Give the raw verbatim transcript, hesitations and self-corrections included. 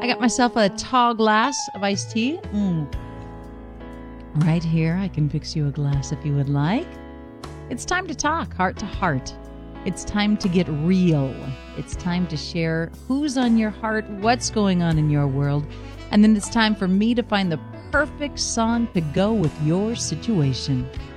I got myself a tall glass of iced tea. Mm. Right here, I can fix you a glass if you would like. It's time to talk heart to heart. It's time to get real. It's time to share who's on your heart, what's going on in your world. And then it's time for me to find the perfect song to go with your situation.